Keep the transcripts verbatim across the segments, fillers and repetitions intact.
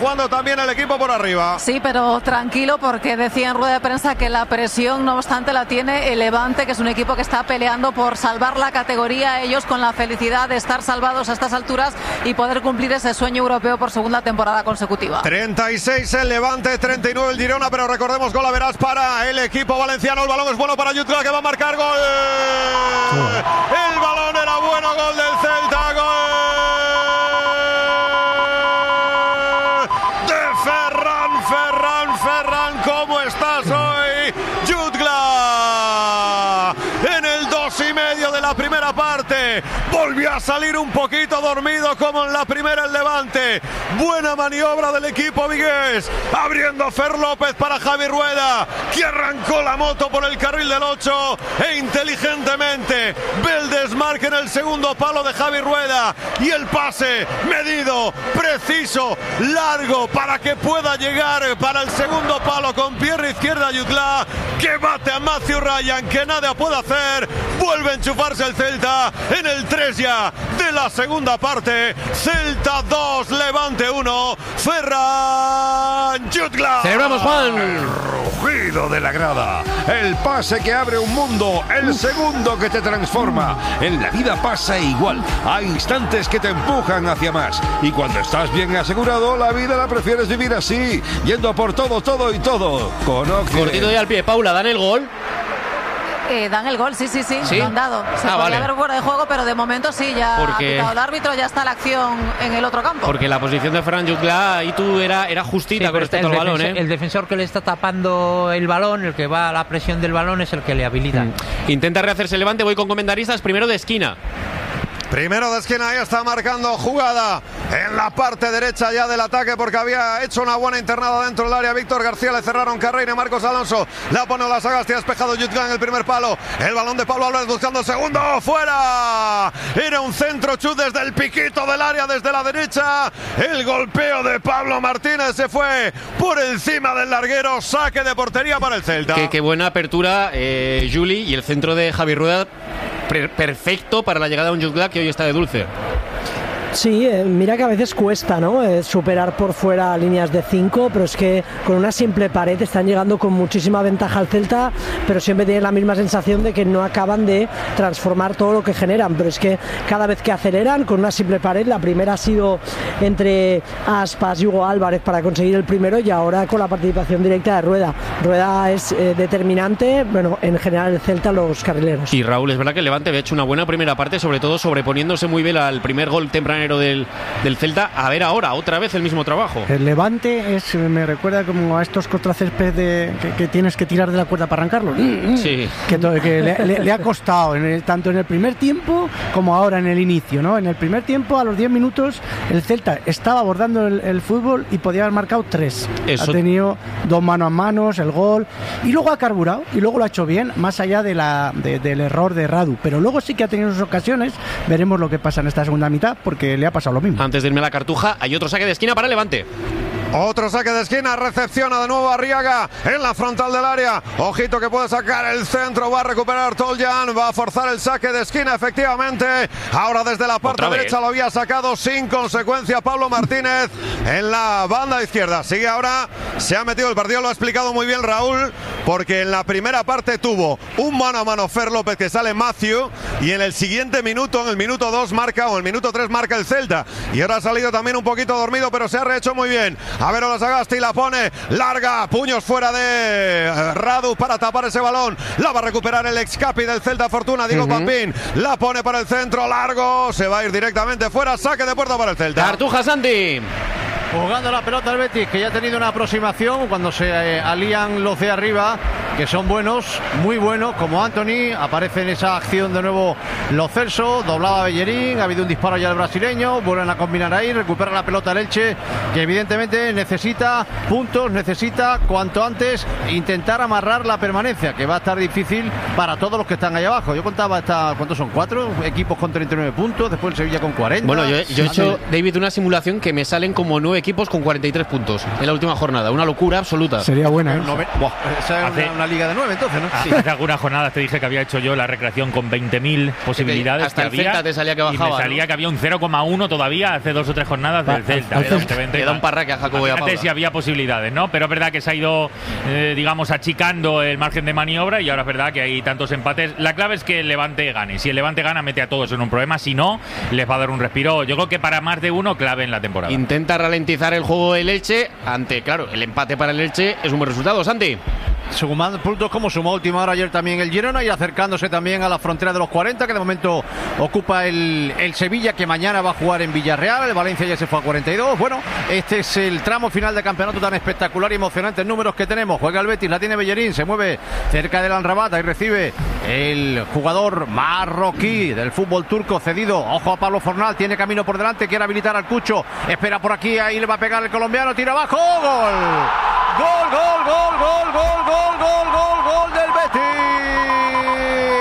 Jugando también el equipo por arriba. Sí, pero tranquilo, porque decía en rueda de prensa que la presión, no obstante, la tiene el Levante, que es un equipo que está peleando por salvar la categoría. Ellos con la felicidad de estar salvados a estas alturas y poder cumplir ese sueño europeo por segunda temporada consecutiva. treinta y seis el Levante, treinta y nueve el Girona, pero recordemos, gol a verás para el equipo valenciano. El balón es bueno para Jutgla, que va a marcar gol. El balón era bueno, gol del Celta, gol Ferran, Ferran, Ferran, ¿cómo estás hoy? Jutgla en el dos y medio de la primera parte volvió a salir un poquito dormido como en la primera el Levante. Buena maniobra del equipo vigués, abriendo Fer López para Javi Rueda, que arrancó la moto por el carril del ocho e inteligentemente ve el desmarque en el segundo palo de Javi Rueda y el pase medido, preciso, largo para que pueda llegar para el segundo palo con pierna izquierda Jutgla, que bate a Matthew Ryan, que nada puede hacer. Vuelve a enchufarse el Celta en el tres ya de la segunda parte. Celta dos, Levante uno. Ferran Jutgla. Celebramos, Juan. El rugido de la grada, el pase que abre un mundo, el segundo que te transforma. En la vida pasa igual, hay instantes que te empujan hacia más, y cuando estás bien asegurado, la vida la prefieres vivir así, yendo a por todo, todo y todo. Con Occident. Cortito y al pie. Paula, ¿dan el gol? Eh, dan el gol, sí, sí, sí, ¿Sí? lo han dado. Se Ah, podría vale. haber fuera de juego, pero de momento sí, ya Porque- ha pitado el árbitro, ya está la acción en el otro campo. Porque la posición de Ferran Jutgla ahí tú era, era justita Sí, con pero respecto el al balón, defensor, ¿eh? el defensor que le está tapando el balón, el que va a la presión del balón, es el que le habilita. Mm. Intenta rehacerse el Levante, voy con comentaristas, primero de esquina. Primero de esquina, ahí está marcando jugada en la parte derecha ya del ataque, porque había hecho una buena internada dentro del área Víctor García, le cerraron Carreira y Marcos Alonso, la pone la Sagasti, ha despejado Jutgla en el primer palo, el balón de Pablo Álvarez buscando el segundo, fuera, era un centro chut desde el piquito del área, desde la derecha, el golpeo de Pablo Martínez se fue por encima del larguero, saque de portería para el Celta. Qué, qué buena apertura, eh, Juli, y el centro de Javi Rueda per- perfecto para la llegada de un Jutgla que hoy está de dulce. Sí, eh, mira que a veces cuesta, ¿no? Eh, superar por fuera líneas de cinco, pero es que con una simple pared están llegando con muchísima ventaja al Celta, pero siempre tienen la misma sensación de que no acaban de transformar todo lo que generan, pero es que cada vez que aceleran con una simple pared, la primera ha sido entre Aspas y Hugo Álvarez para conseguir el primero, y ahora con la participación directa de Rueda. Rueda es eh, determinante, bueno, en general el Celta, los carrileros. Y Raúl, es verdad que el Levante había hecho una buena primera parte, sobre todo sobreponiéndose muy bien al primer gol tempranero del, del Celta. A ver ahora, otra vez el mismo trabajo. El Levante es, me recuerda como a estos contracésped de, que, que tienes que tirar de la cuerda para arrancarlo. Sí. Que, to, que le, le, le ha costado, en el, tanto en el primer tiempo como ahora en el inicio, ¿no? En el primer tiempo, a los diez minutos, el Celta estaba abordando el, el fútbol y podía haber marcado tres. Eso... Ha tenido dos manos a manos, el gol, y luego ha carburado, y luego lo ha hecho bien, más allá de la, de, del error de Radu. Pero luego sí que ha tenido sus ocasiones. Veremos lo que pasa en esta segunda mitad, porque le ha pasado lo mismo. Antes de irme a la Cartuja, hay otro saque de esquina para el Levante. Otro saque de esquina, recepciona de nuevo Arriaga en la frontal del área. Ojito que puede sacar el centro, va a recuperar Toljan, va a forzar el saque de esquina, efectivamente. Ahora desde la parte derecha lo había sacado sin consecuencia Pablo Martínez en la banda izquierda. Sigue ahora, se ha metido el partido, lo ha explicado muy bien Raúl, porque en la primera parte tuvo un mano a mano Fer López que sale Matthew, y en el siguiente minuto, en el minuto dos marca, o el minuto tres marca el Celta. Y ahora ha salido también un poquito dormido, pero se ha rehecho muy bien. A ver, Sagasti la pone larga, puños fuera de Radu para tapar ese balón. La va a recuperar el ex capi del Celta Fortuna, Diego uh-huh. Papín. La pone para el centro, largo, se va a ir directamente fuera, saque de puerta para el Celta. Cartuja, Santi. Jugando la pelota el Betis, que ya ha tenido una aproximación cuando se eh, alían los de arriba, que son buenos, muy buenos, como Anthony. Aparece en esa acción de nuevo Los Celso, doblaba Bellerín, ha habido un disparo ya del brasileño, vuelven a combinar ahí, recupera la pelota el Elche, que evidentemente necesita puntos, necesita cuanto antes intentar amarrar la permanencia, que va a estar difícil para todos los que están ahí abajo. Yo contaba hasta, ¿cuántos son? Cuatro equipos con treinta y nueve puntos, después el Sevilla con cuarenta. Bueno, yo, yo he hecho, David, una simulación que me salen como nueve equipos con cuarenta y tres puntos en la última jornada. Una locura absoluta. Sería buena, ¿eh? Buah, esa es una, una liga de nueve, entonces, ¿no? Sí. Hace algunas jornadas te dije que había hecho yo la recreación con veinte mil posibilidades. Hasta que el había, Celta te salía que bajaba. Y me salía, ¿no?, que había un cero coma uno todavía hace dos o tres jornadas del Celta. Le da un parraque a Jacobo y a Paula. Antes sí había posibilidades, ¿no? Pero es verdad que se ha ido, eh, digamos, achicando el margen de maniobra y ahora es verdad que hay tantos empates. La clave es que el Levante gane. Si el Levante gana, mete a todos en un problema. Si no, les va a dar un respiro. Yo creo que para más de uno, clave en la temporada. Intenta ralentizar el juego del Elche ante, claro, el empate para el Elche es un buen resultado, Santi. Sumando puntos como sumó última hora ayer también el Girona y acercándose también a la frontera de los cuarenta, que de momento ocupa el, el Sevilla, que mañana va a jugar en Villarreal. El Valencia ya se fue a cuarenta y dos. Bueno, este es el tramo final de campeonato tan espectacular y emocionante. Números que tenemos. Juega el Betis, la tiene Bellerín, se mueve cerca del Amrabat y recibe el jugador marroquí del fútbol turco cedido. Ojo a Pablo Fornal, tiene camino por delante, quiere habilitar al Cucho. Espera por aquí, ahí le va a pegar el colombiano, tira abajo. ¡Gol! ¡Gol, gol, gol, gol, gol, gol, gol, gol, gol del Betis!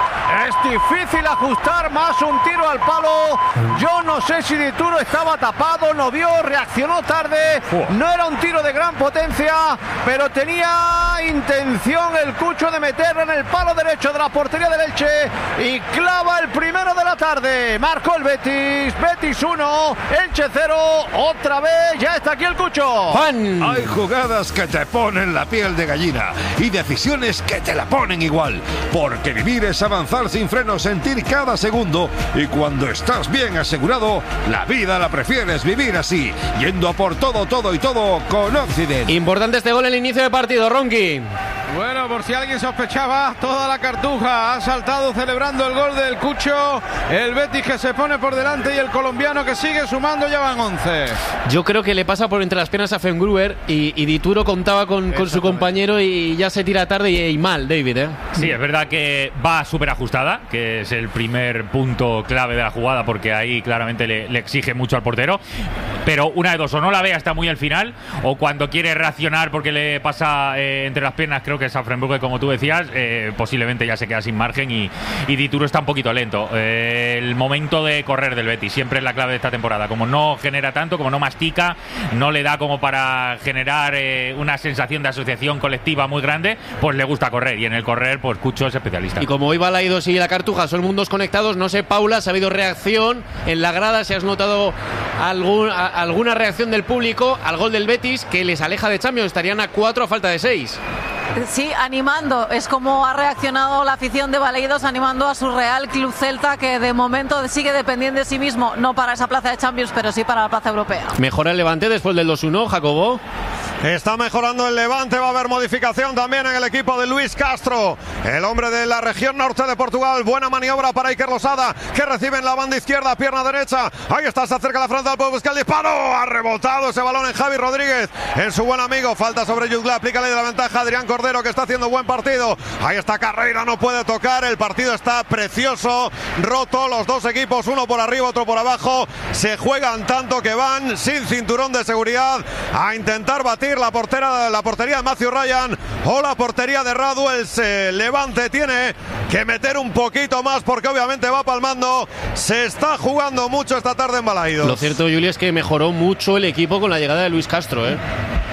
Es difícil ajustar más un tiro al palo. Yo no sé si Dituro estaba tapado, no vio, reaccionó tarde. No era un tiro de gran potencia, pero tenía intención el Cucho de meterlo en el palo derecho de la portería del Elche y clava el primero de la tarde. Marcó el Betis, Betis uno, Elche cero. Otra vez, ya está aquí el Cucho. Juan. Hay jugadas que te ponen la piel de gallina y decisiones que te la ponen igual, porque vivir es avanzar sin freno, sentir cada segundo, y cuando estás bien asegurado, la vida la prefieres vivir así, yendo a por todo, todo y todo con Occident. Importante este gol en el inicio de partido, Ronqui. Bueno, por si alguien sospechaba, toda la cartuja ha saltado celebrando el gol del Cucho. El Betis que se pone por delante y el colombiano que sigue sumando, ya van once. Yo creo que le pasa por entre las piernas a Fengruber y, y Dituro contaba con, con su compañero y ya se tira tarde y, y mal, David, ¿eh? Sí, es verdad que va súper ajustada, que es el primer punto clave de la jugada, porque ahí claramente le, le exige mucho al portero. Pero una de dos, o no la ve hasta muy al final, o cuando quiere reaccionar porque le pasa eh, entre las piernas, creo que es a Frenburg, como tú decías, eh, posiblemente ya se queda sin margen y, y Dituro está un poquito lento. Eh, el momento de correr del Betis siempre es la clave de esta temporada. Como no genera tanto, como no mastica, no le da como para generar eh, una sensación de asociación colectiva muy grande, pues le gusta correr, y en el correr, pues Cucho es especialista. Y como hoy Balaidos y la Cartuja son mundos conectados, no sé, Paula, si ha habido reacción en la grada, si has notado algún, a, alguna reacción del público al gol del Betis, que les aleja de Champions, estarían a cuatro a falta de seis. Sí, animando, es como ha reaccionado la afición de Balaidos, animando a su Real Club Celta, que de momento sigue dependiendo de sí mismo, no para esa plaza de Champions, pero sí para la plaza europea. Mejora el Levante después del dos uno, Jacobo. Está mejorando el Levante, va a haber modificación también en el equipo de Luis Castro, el hombre de la región norte de Portugal. Buena maniobra para Iker Losada, que recibe en la banda izquierda, pierna derecha. Ahí está, se acerca la frontal, puede buscar el disparo. Ha rebotado ese balón en Javi Rodríguez, en su buen amigo. Falta sobre Jutgla, aplícale de la ventaja Adrián Cordero, que está haciendo buen partido. Ahí está Carreira, no puede tocar. El partido está precioso, roto. Los dos equipos, uno por arriba, otro por abajo. Se juegan tanto que van sin cinturón de seguridad a intentar batir la portera, la portería de Matthew Ryan o la portería de Radu. El Levante tiene que meter un poquito más porque obviamente va palmando. Se está jugando mucho esta tarde en Balaidos. Lo cierto, Julio, es que mejoró mucho el equipo con la llegada de Luis Castro, ¿eh?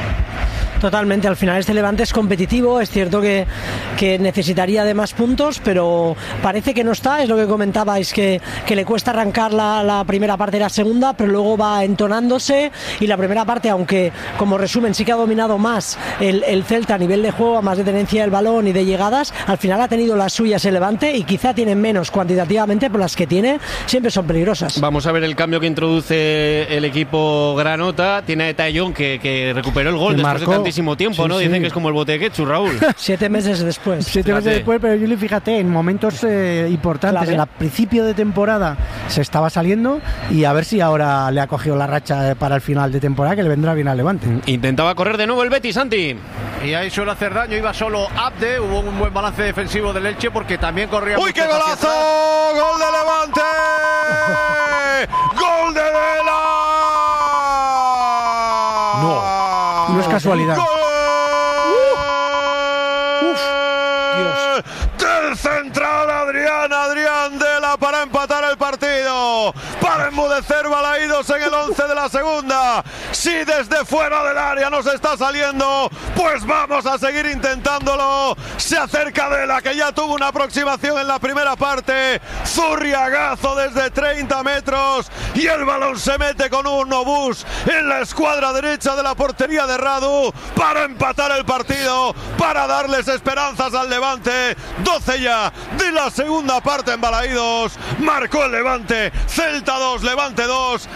Totalmente, al final este Levante es competitivo, es cierto que, que necesitaría de más puntos, pero parece que no está, es lo que comentabais, que, que le cuesta arrancar la, la primera parte y la segunda, pero luego va entonándose, y la primera parte, aunque como resumen sí que ha dominado más el, el Celta a nivel de juego, a más de tenencia del balón y de llegadas, al final ha tenido las suyas el Levante y quizá tiene menos cuantitativamente, pero las que tiene siempre son peligrosas. Vamos a ver el cambio que introduce el equipo granota. Tiene a Tallón que, que recuperó el gol después marcó. de tantísimo tiempo, sí, ¿no? Sí. Dicen que es como el bote de ketchup, Raúl. Siete meses después. Siete meses después, pero Juli, fíjate, en momentos eh, importantes, en el principio de temporada se estaba saliendo, y a ver si ahora le ha cogido la racha para el final de temporada, que le vendrá bien al Levante. Intentaba correr de nuevo el Betis, Santi. Y ahí suele hacer daño, iba solo Abde, hubo un buen balance defensivo del Elche porque también corría. ¡Uy, qué golazo! ¡Gol de Levante! ¡Gol de Vela! No, no es casualidad. ¡Gol! Uf, Dios. Del central Adrián, Adrián Dela para empatar el partido. partido para enmudecer balaídos en el once de la segunda. Si desde fuera del área nos está saliendo, pues vamos a seguir intentándolo. Se acerca Dela, que ya tuvo una aproximación en la primera parte. Zurriagazo desde treinta metros y el balón se mete con un obús en la escuadra derecha de la portería de Radu para empatar el partido, para darles esperanzas al Levante. doce ya de la segunda parte en Balaídos. Marcó el Levante. Celta dos, Levante dos.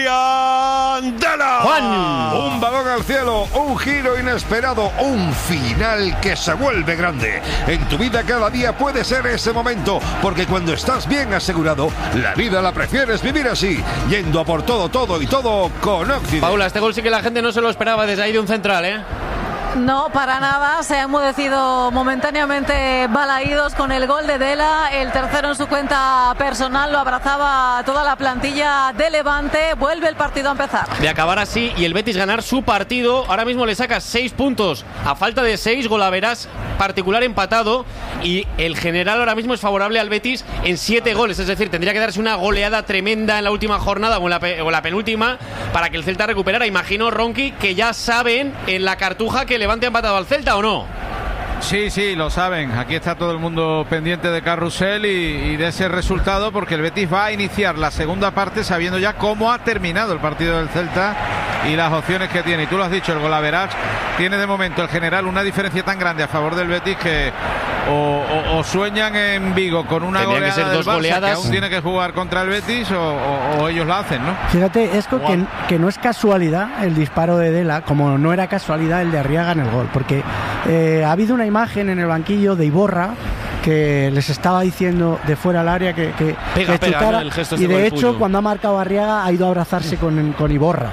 Adrián Dela. Juan. Un balón al cielo, un giro inesperado, un final que se vuelve grande. En tu vida cada día puede ser ese momento, porque cuando estás bien asegurado, la vida la prefieres vivir así, yendo a por todo, todo y todo con Occident. Paula, este gol sí que la gente no se lo esperaba desde ahí de un central, ¿eh? No, para nada, se ha enmudecido momentáneamente Balaídos con el gol de Dela, el tercero en su cuenta personal, lo abrazaba toda la plantilla de Levante, vuelve el partido a empezar. De acabar así y el Betis ganar su partido, ahora mismo le saca seis puntos, a falta de seis, golaveras particular empatado, y el general ahora mismo es favorable al Betis en siete goles, es decir, tendría que darse una goleada tremenda en la última jornada o en la, pe- o en la penúltima para que el Celta recuperara. Imagino, Ronqui, que ya saben en la Cartuja que Levante ha empatado al Celta, ¿o no? Sí, sí, lo saben. Aquí está todo el mundo pendiente de Carrusel y, y de ese resultado, porque el Betis va a iniciar la segunda parte sabiendo ya cómo ha terminado el partido del Celta y las opciones que tiene. Y tú lo has dicho, el golaveras tiene de momento el general una diferencia tan grande a favor del Betis que o, o, o sueñan en Vigo con una Tendrían goleada que ser del dos Barça goleadas. que aún tiene que jugar contra el Betis o, o, o ellos la hacen, ¿no? Fíjate, es que, que no es casualidad el disparo de Dela, como no era casualidad el de Arriaga en el gol, porque eh, ha habido una imagen en el banquillo de Iborra que les estaba diciendo de fuera al área que, que, pega, que pega, chutara, ¿no? El gesto y este de con el hecho puño. cuando ha marcado Arriaga ha ido a abrazarse con, con Iborra.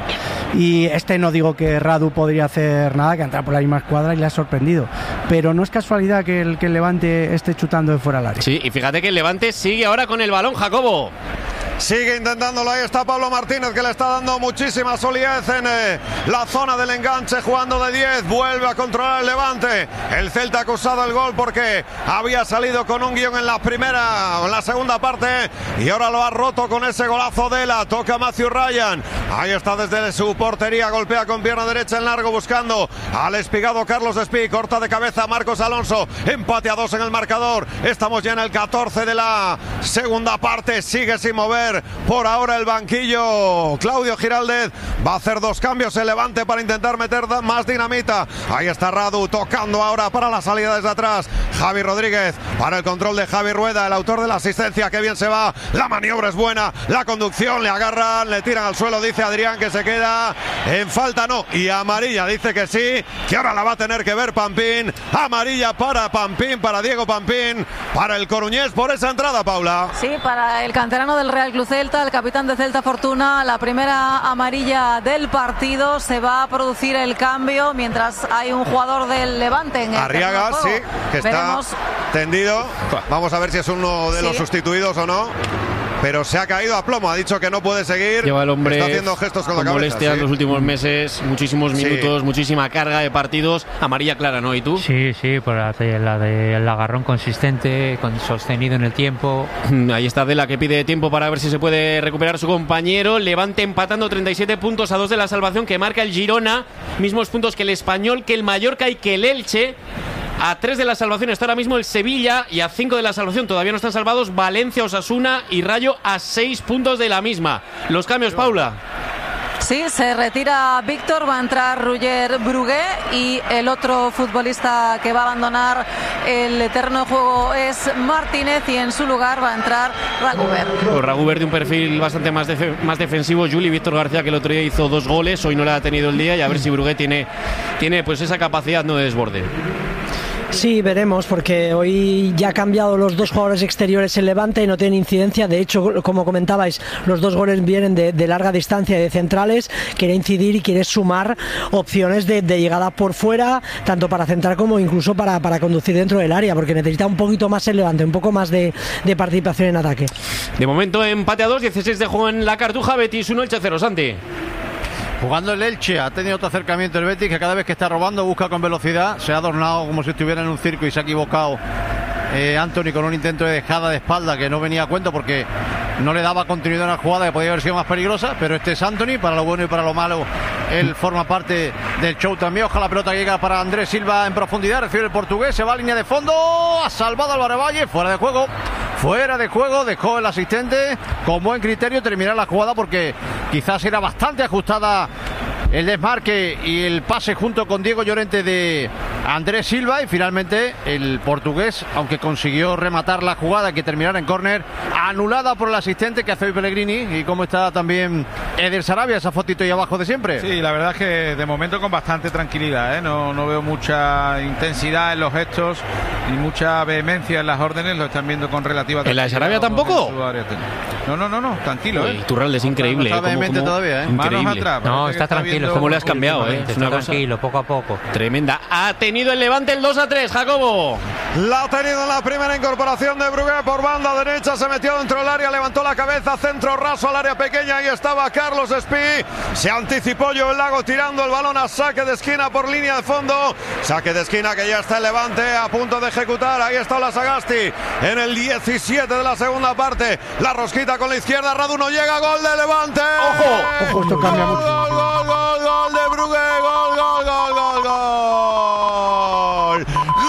Y este no digo que Radu podría hacer nada, que entrar por la misma escuadra y le ha sorprendido, pero no es casualidad que el, que el Levante esté chutando de fuera al área. Sí, y fíjate que el Levante sigue ahora con el balón, Jacobo. Sigue intentándolo, ahí está Pablo Martínez, que le está dando muchísima solidez en eh, la zona del enganche, jugando de diez, vuelve a controlar el Levante. El Celta ha acusado el gol porque había salido con un guión en la primera, en la segunda parte, y ahora lo ha roto con ese golazo de la toca Matthew Ryan. Ahí está desde su portería, golpea con pierna derecha en largo buscando al espigado Carlos Espí, corta de cabeza Marcos Alonso, empate a dos en el marcador. Estamos ya en el catorce de la segunda parte, sigue sin mover por ahora el banquillo Claudio Giraldez. Va a hacer dos cambios el Levante para intentar meter más dinamita. Ahí está Radu tocando ahora para la salida desde atrás. Javi Rodríguez para el control de Javi Rueda, el autor de la asistencia. Que bien se va, la maniobra es buena, la conducción, le agarran, le tiran al suelo, dice Adrián que se queda en falta, no, y amarilla dice que sí, que ahora la va a tener que ver Pampín. Amarilla para Pampín, para Diego Pampín, para el coruñés por esa entrada, Paula. Sí, para el canterano del Real Club Celta, el capitán de Celta Fortuna, la primera amarilla del partido. Se va a producir el cambio mientras hay un jugador del Levante en el Arriaga, sí, que Veremos. está tendido. Vamos a ver si es uno de Sí. los sustituidos o no. Pero se ha caído a plomo, ha dicho que no puede seguir. Lleva el hombre está haciendo gestos con, con la cabeza. molestias Sí. los últimos meses, muchísimos Sí. minutos, muchísima carga de partidos. Amarilla clara, ¿no? ¿Y tú? Sí, sí, por la de, la de el agarrón consistente, con, sostenido en el tiempo. Ahí está Dela, que pide tiempo para ver si se puede recuperar su compañero. Levante empatando treinta y siete puntos a dos de la salvación, que marca el Girona. Mismos puntos que el Español, que el Mallorca y que el Elche. A tres de la salvación está ahora mismo el Sevilla, y a cinco de la salvación todavía no están salvados Valencia, Osasuna y Rayo, a seis puntos de la misma. Los cambios, Paula. Sí, se retira Víctor, va a entrar Roger Brugué, y el otro futbolista que va a abandonar el terreno de juego es Martínez, y en su lugar va a entrar Raguber. Pues Raguber de un perfil bastante más, def- más defensivo. Juli Víctor García, que el otro día hizo dos goles, hoy no le ha tenido el día, y a ver si Brugué tiene, tiene pues esa capacidad, no de desborde. Sí, veremos, porque hoy ya ha cambiado los dos jugadores exteriores el Levante y no tiene incidencia. De hecho, como comentabais, los dos goles vienen de, de larga distancia y de centrales. Quiere incidir y quiere sumar opciones de, de llegada por fuera, tanto para centrar como incluso para, para conducir dentro del área, porque necesita un poquito más el Levante, un poco más de, de participación en ataque. De momento empate a dos, dieciséis de juego en la Cartuja. Betis uno, Elche cero, Santi. Jugando el Elche, ha tenido otro acercamiento el Betis, que cada vez que está robando busca con velocidad. Se ha adornado como si estuviera en un circo y se ha equivocado eh, Anthony con un intento de dejada de espalda que no venía a cuento, porque no le daba continuidad a la jugada que podía haber sido más peligrosa, pero este es Antony, para lo bueno y para lo malo, él forma parte del show también. Ojalá la pelota llega para Andrés Silva en profundidad, recibe el portugués, se va a línea de fondo, ha salvado Álvaro Valle, fuera de juego, fuera de juego, dejó el asistente con buen criterio terminar la jugada porque quizás era bastante ajustada el desmarque y el pase junto con Diego Llorente de Andrés Silva, y finalmente el portugués, aunque consiguió rematar la jugada que terminara en córner, anulada por el asistente que hace hoy Pellegrini. Y cómo está también Eder Sarabia, esa fotito ahí abajo de siempre. Sí, la verdad es que de momento con bastante tranquilidad, ¿eh? no, no veo mucha intensidad en los gestos ni mucha vehemencia en las órdenes, lo están viendo con relativa tranquilidad. ¿En la de Sarabia tampoco? No, no, no, no, tranquilo. Uy, ¿eh? Iturralde es increíble. No está vehemente todavía, ¿eh? Manos atrás. No, está tranquilo. ¿Cómo le has cambiado, eh? Está Es una cosa tranquilo, poco a poco. tremenda. Ha tenido el Levante el dos a tres, Jacobo. La ha tenido en la primera incorporación de Brugué por banda derecha, se metió dentro del área, levantó la cabeza, centro raso al área pequeña, ahí estaba Carlos Espí, se anticipó Joel Lago tirando el balón a saque de esquina por línea de fondo, saque de esquina que ya está el Levante a punto de ejecutar, ahí está la Sagasti en el diecisiete de la segunda parte, la rosquita con la izquierda, Radu no llega, gol de Levante. Ojo, ojo, esto cambia mucho. Gol, gol, gol, gol de Brugué, gol, gol, gol, gol, gol.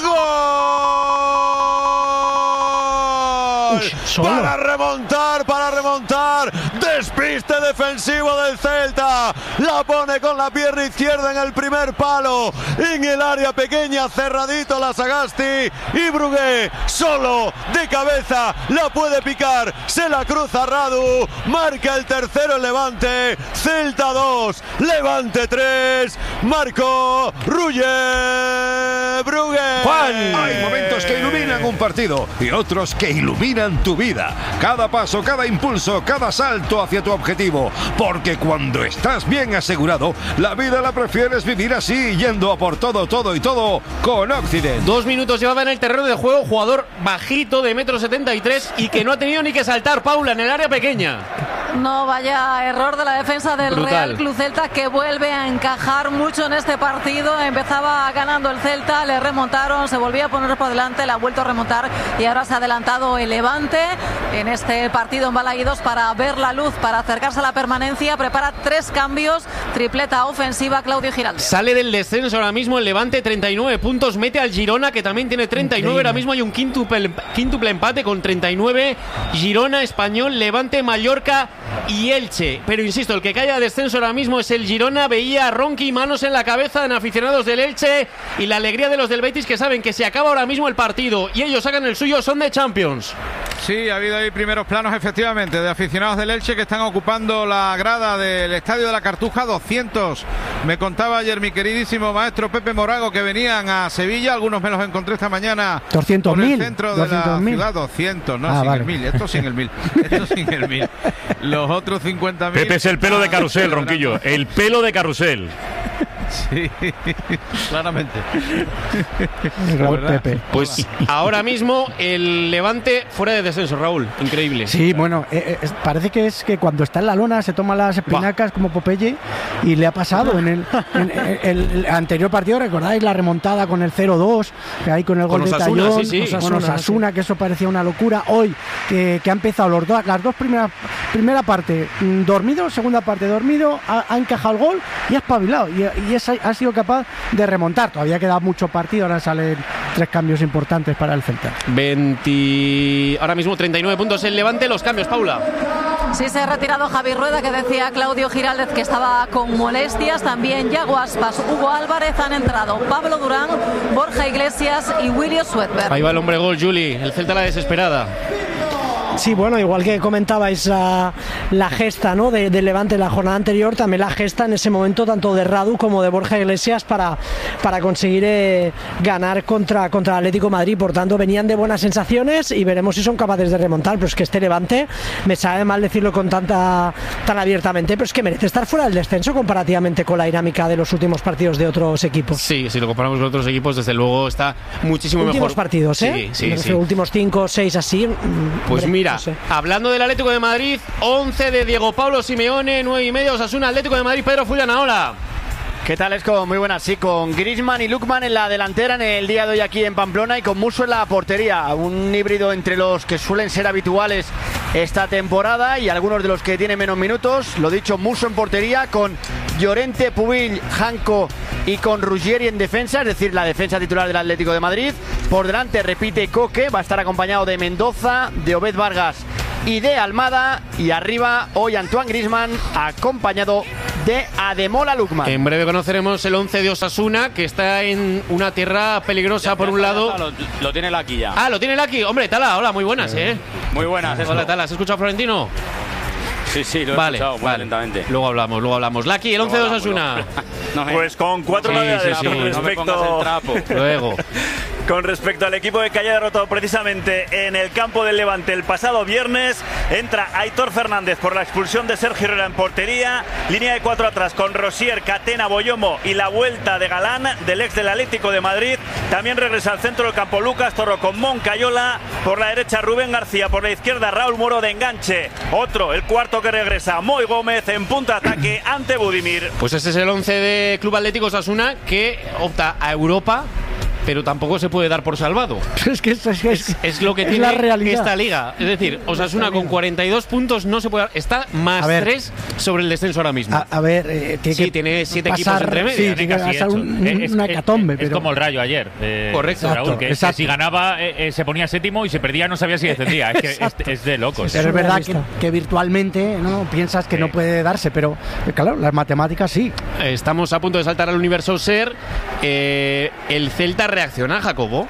Gol. Uy, para remontar, para remontar. Despiste defensivo del Celta. La pone con la pierna izquierda en el primer palo. En el área pequeña, cerradito la Sagasti. Y Brugué, solo, de cabeza, la puede picar. Se la cruza Radu. Marca el tercero el Levante. Celta dos, Levante tres. Marcó Ruye Brugué. Juan, hay momentos que iluminan un partido y otros que iluminan tu vida. Cada paso, cada impulso, cada salto hacia tu objetivo. Porque cuando estás bien asegurado, la vida la prefieres vivir así, yendo a por todo, todo y todo con Occident. Dos minutos llevaba en el terreno de juego, jugador bajito de metro setenta y tres y que no ha tenido ni que saltar, Paula, en el área pequeña. No, vaya error de la defensa del Brutal. Real Club Celta, que vuelve a encajar mucho en este partido. Empezaba ganando el Celta, le remontaron, se volvía a poner por delante, le ha vuelto a remontar y ahora se ha adelantado el Levante en este partido en Balaídos para ver la luz, para acercarse a la permanencia. Prepara tres cambios, tripleta ofensiva Claudio Giraldes. Sale del descenso ahora mismo el Levante, treinta y nueve puntos, mete al Girona, que también tiene treinta y nueve. Increíble. Ahora mismo hay un quíntuple, quíntuple empate con treinta y nueve. Girona, Español, Levante, Mallorca y Elche. Pero insisto, el que cae a descenso ahora mismo es el Girona. Veía a Ronqui, manos en la cabeza en aficionados del Elche, y la alegría de los del Betis, que saben que se acaba ahora mismo el partido y ellos sacan el suyo, son de Champions. Sí, ha habido ahí primeros planos, efectivamente, de aficionados del Elche que están ocupando la grada del Estadio de la Cartuja. Doscientos, me contaba ayer mi queridísimo maestro Pepe Morago, que venían a Sevilla. Algunos me los encontré esta mañana doscientos por el mil, centro de la ciudad. Doscientos, no, ah, sin vale. el mil, esto sin el mil, esto sin el mil. Los otros cincuenta mil. Pepe es el pelo de carrusel, Ronquillo, el pelo de carrusel. Sí, claramente. Pepe. Pues ahora mismo el Levante fuera de descenso, Raúl. Increíble. Sí, bueno, eh, eh, parece que es que cuando está en la lona se toma las espinacas como Popeye, y le ha pasado en el, en, en, el, el anterior partido. ¿Recordáis la remontada con el cero dos? Que hay con el Con gol de Osasuna, Tallón, sí, sí. con Osasuna, sí. Que eso parecía una locura. Hoy que, que ha empezado los dos, las dos primeras, primera parte mm, dormido, segunda parte dormido, ha, ha encajado el gol y ha espabilado, y, y es, ha sido capaz de remontar. Todavía queda mucho partido, ahora salen tres cambios importantes para el Celta. veinte Ahora mismo treinta y nueve puntos el Levante. Los cambios, Paula. Sí, se ha retirado Javi Rueda, que decía Claudio Giraldez que estaba con molestias. También Yago Aspas, Hugo Álvarez. Han entrado Pablo Durán, Borja Iglesias y William Sweetberg. Ahí va el hombre gol, Juli. El Celta la desesperada. Sí, bueno, igual que comentabais la, la gesta, ¿no?, de, de Levante en la jornada anterior, también la gesta en ese momento tanto de Radu como de Borja Iglesias para, para conseguir eh, ganar contra, contra el Atlético de Madrid. Por tanto, venían de buenas sensaciones y veremos si son capaces de remontar. Pero es que este Levante, me sabe mal decirlo con tanta tan abiertamente, pero es que merece estar fuera del descenso comparativamente con la dinámica de los últimos partidos de otros equipos. Sí, si lo comparamos con otros equipos, desde luego está muchísimo últimos mejor. Últimos partidos, ¿eh? Sí, sí, sí. Los últimos cinco, seis, así. Pues hombre, mira, no sé. Hablando del Atlético de Madrid, once de Diego Pablo Simeone, nueve y media Osasuna, Atlético de Madrid. Pedro Fullanaola. ¿Qué tal, Esco? Muy buenas, sí, con Griezmann y Lookman en la delantera en el día de hoy aquí en Pamplona, y con Musso en la portería, un híbrido entre los que suelen ser habituales esta temporada y algunos de los que tienen menos minutos. Lo dicho, Musso en portería con Llorente, Pubill, Janco y con Ruggieri en defensa, es decir, la defensa titular del Atlético de Madrid. Por delante repite Coque, va a estar acompañado de Mendoza, de Obed Vargas y de Almada, y arriba hoy Antoine Griezmann acompañado de Ademola Lookman. En breve conoceremos el once de Osasuna, que está en una tierra peligrosa. Ya, por un lado. Lo, lo tiene Laki ya. Ah, lo tiene Laki. Hombre, Tala, hola, muy buenas, ¿eh? Muy buenas. Hola, Tala, ¿has escuchado a Florentino? Sí, sí, lo he vale, escuchado muy vale. atentamente. Luego hablamos, luego hablamos. Laki, el once de Osasuna. No me... Pues con cuatro sí, novedades sí, sí. con respecto. No me pongas el trapo. Luego. Con respecto al equipo que haya derrotado precisamente en el campo del Levante el pasado viernes, entra Aitor Fernández por la expulsión de Sergio Herrera en portería, línea de cuatro atrás con Rosier, Catena, Boyomo y la vuelta de Galán del ex del Atlético de Madrid. También regresa al centro del campo Lucas Torro con Moncayola, por la derecha Rubén García, por la izquierda Raúl Moro de enganche. Otro, el cuarto que regresa, Moy Gómez en punta ataque ante Budimir. Pues este es el once de Club Atlético Osasuna, que opta a Europa, pero tampoco se puede dar por salvado. Es que es, es, es, es lo que es tiene la realidad. Esta liga. Es decir, Osasuna con cuarenta y dos puntos no se puede dar. Está más tres sobre el descenso ahora mismo. A, a ver, eh, tiene sí, que tiene siete pasar, equipos entre medio. Sí, tiene que pasar un, es, una hecatombe. Es, pero... es como el Rayo ayer. Eh, Correcto. Raúl, Exacto, que, que si ganaba eh, eh, se ponía séptimo y si perdía no sabía si descendía. Es que es, es de locos. Pero es verdad que, que virtualmente no piensas que sí. no puede darse, pero claro, las matemáticas sí. Estamos a punto de saltar al universo Ser. Eh, el Celta reacciona, Jacobo.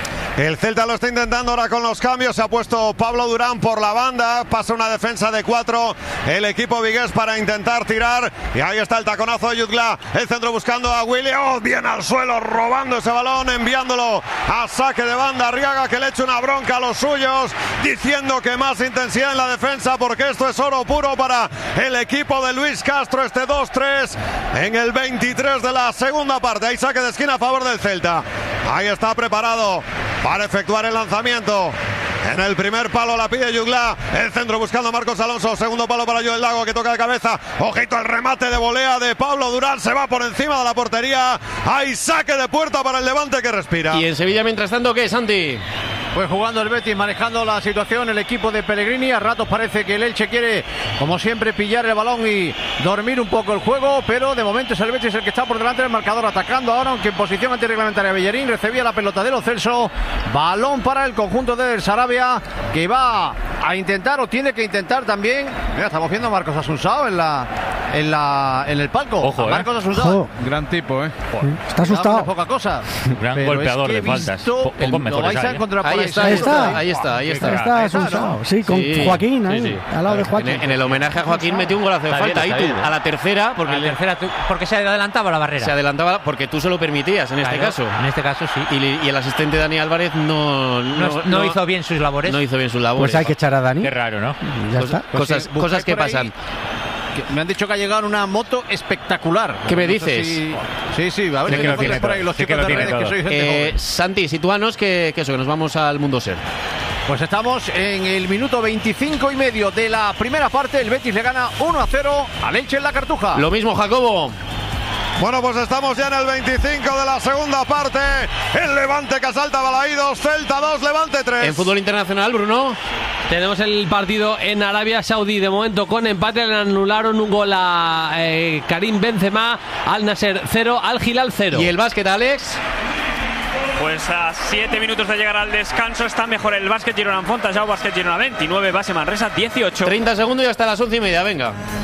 El Celta lo está intentando ahora con los cambios. Se ha puesto Pablo Durán por la banda. Pasa una defensa de cuatro el equipo vigués para intentar tirar. Y ahí está el taconazo de Jutgla. El centro buscando a Willy. Oh, bien al suelo, robando ese balón, enviándolo a saque de banda. Arriaga, que le echa una bronca a los suyos, diciendo que más intensidad en la defensa, porque esto es oro puro para el equipo de Luis Castro. Este dos tres en el veintitrés de la segunda parte. Hay saque de esquina a favor del Celta. Ahí está preparado para efectuar el lanzamiento. En el primer palo la pide Jutgla. El centro buscando a Marcos Alonso. Segundo palo para Joel Lago, que toca de cabeza. Ojito el remate de volea de Pablo Durán. Se va por encima de la portería. Hay saque de puerta para el Levante, que respira. Y en Sevilla, mientras tanto, ¿qué, Santi? Pues jugando el Betis, manejando la situación el equipo de Pellegrini. A ratos parece que el Elche quiere, como siempre, pillar el balón y dormir un poco el juego, pero de momento es el Betis el que está por delante del marcador, atacando ahora, aunque en posición antirreglamentaria. Bellerín recibía la pelota de Lo Celso. Balón para el conjunto de Sarabia, que va a intentar, o tiene que intentar también. Mira, estamos viendo a Marcos Asunsao en la en la en el palco. Ojo, Marcos eh. Asunsao. Gran tipo, eh. Está asustado. No, poca cosa. Gran pero golpeador es que de faltas. visto, Pocos lo mejores vais a hay, encontrar ¿eh? por Ahí está, ahí está, ahí está, ahí está. Ahí está Asunsao, sí, con Sí, Joaquín ahí, sí, sí. al lado de Joaquín. En, en el homenaje a Joaquín metió un golazo de Está bien, falta. está Ahí tú, bien. a la tercera, porque, A la tercera, tú- porque se adelantaba la barrera. se adelantaba, porque tú se lo permitías en este Claro, caso. En este caso sí. Y, y el asistente Dani Álvarez no, No, no, no hizo bien sus labores. no hizo bien sus labores. Pues hay que echar a Dani. Qué raro, ¿no? Ya Cos- está. cosas, sí, cosas buscáis que por ahí. pasan. Que me han dicho que ha llegado una moto espectacular. ¿Qué me No sé dices? si- Sí, sí, a ver, Sé que me lo ponéis tiene por todo, ahí los sé que chicos lo de tiene redes, que todo. sois gente Eh, joven. Santi, sitúanos que, que eso, que nos vamos al mundo Ser. Pues estamos en el minuto veinticinco y medio de la primera parte. El Betis le gana uno a cero al Elche en la Cartuja. Lo mismo, Jacobo. Bueno, pues estamos ya en el veinticinco de la segunda parte. El Levante que asalta a Balaídos. Celta dos, Levante tres. En fútbol internacional, Bruno. Tenemos el partido en Arabia Saudí, de momento con empate. Le anularon un gol a eh, Karim Benzema. Al Nasser cero, al Hilal cero. ¿Y el básquet, Alex? Pues a siete minutos de llegar al descanso está mejor el básquet Girona en Fontajau, básquet Girona veintinueve, base Manresa dieciocho. treinta segundos y hasta las once y media, venga.